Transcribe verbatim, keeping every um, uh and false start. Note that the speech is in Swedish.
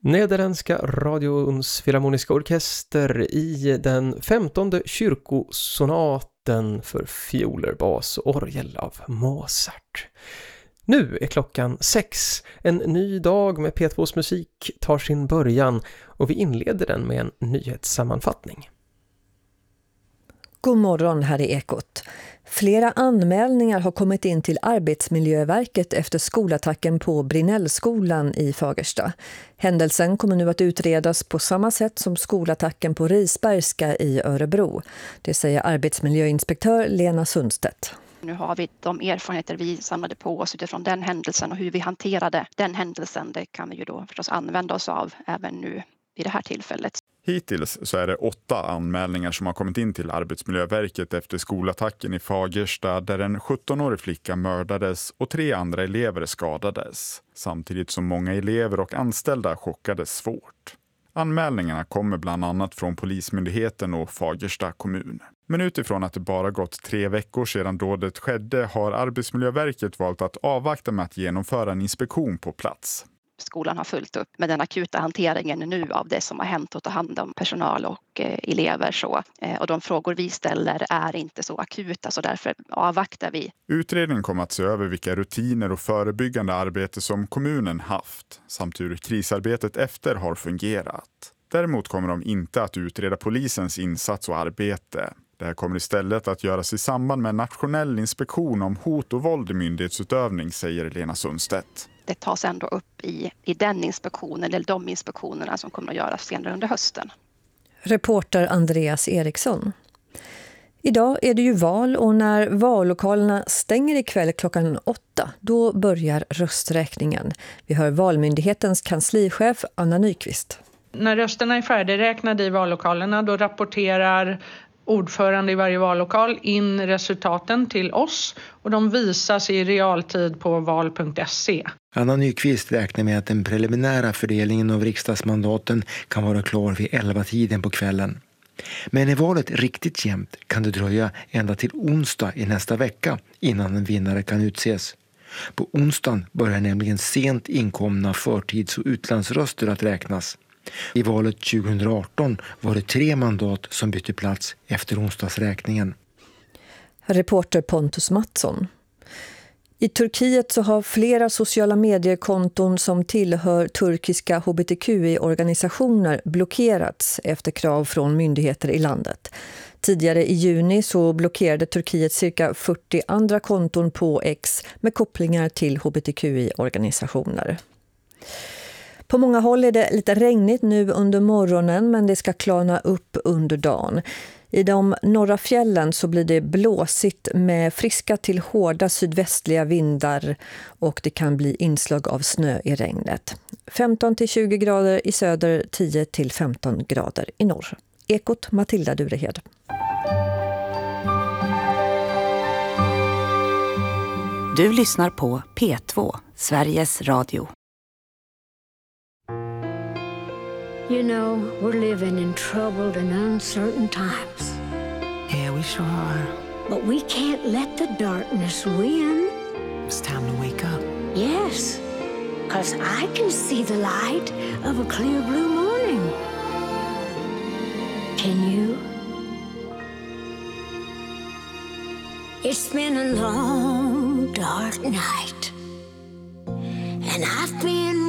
Nederländska radions filharmoniska orkester i den femtonde kyrkosonaten för fioler, bas och orgel av Mozart. Nu är klockan sex. En ny dag med P tvås musik tar sin början och vi inleder den med en nyhetssammanfattning. God morgon, här är Ekot. Flera anmälningar har kommit in till Arbetsmiljöverket efter skolattacken på Brinnellskolan i Fagersta. Händelsen kommer nu att utredas på samma sätt som skolattacken på Risbergska i Örebro. Det säger arbetsmiljöinspektör Lena Sundstedt. Nu har vi de erfarenheter vi samlade på oss utifrån den händelsen och hur vi hanterade den händelsen. Det kan vi ju då förstås använda oss av även nu i det här tillfället. Hittills så är det åtta anmälningar som har kommit in till Arbetsmiljöverket efter skolattacken i Fagersta där en sjuttonårig flicka mördades och tre andra elever skadades. Samtidigt som många elever och anställda chockades svårt. Anmälningarna kommer bland annat från Polismyndigheten och Fagersta kommun. Men utifrån att det bara gått tre veckor sedan dådet skedde har Arbetsmiljöverket valt att avvakta med att genomföra en inspektion på plats. Skolan har fullt upp med den akuta hanteringen nu av det som har hänt och ta hand om personal och eh, elever. Så. Eh, och de frågor vi ställer är inte så akuta, så därför avvaktar vi. Utredningen kommer att se över vilka rutiner och förebyggande arbete som kommunen haft samt hur krisarbetet efter har fungerat. Däremot kommer de inte att utreda polisens insats och arbete. Det här kommer istället att göras i samband med en nationell inspektion om hot och våld i myndighetsutövning, säger Lena Sundstedt. Det tas ändå upp i, i den inspektionen eller de inspektionerna som kommer att göras senare under hösten. Reporter Andreas Eriksson. Idag är det ju val och när vallokalerna stänger ikväll klockan åtta, då börjar rösträkningen. Vi hör Valmyndighetens kanslichef Anna Nyqvist. När rösterna är färdigräknade i vallokalerna, då rapporterar ordförande i varje vallokal in resultaten till oss och de visas i realtid på val punkt se. Anna Nyqvist räknar med att den preliminära fördelningen av riksdagsmandaten kan vara klar vid elva-tiden på kvällen. Men är valet riktigt jämnt kan det dröja ända till onsdag i nästa vecka innan en vinnare kan utses. På onsdagen börjar nämligen sent inkomna förtids- och utlandsröster att räknas. I valet tjugohundraarton var det tre mandat som bytte plats efter onsdagsräkningen. Reporter Pontus Mattsson. I Turkiet så har flera sociala mediekonton som tillhör turkiska H B T Q I-organisationer blockerats efter krav från myndigheter i landet. Tidigare i juni så blockerade Turkiet cirka fyrtio andra konton på X med kopplingar till H B T Q I-organisationer. På många håll är det lite regnigt nu under morgonen, men det ska klarna upp under dagen. I de norra fjällen så blir det blåsigt med friska till hårda sydvästliga vindar och det kan bli inslag av snö i regnet. femton till tjugo grader i söder, tio till femton grader i norr. Ekot, Matilda Durehed. Du lyssnar på P två, Sveriges Radio. You know, we're living in troubled and uncertain times. Yeah, we sure are. But we can't let the darkness win. It's time to wake up. Yes, because I can see the light of a clear blue morning. Can you? It's been a long, dark night. And I've been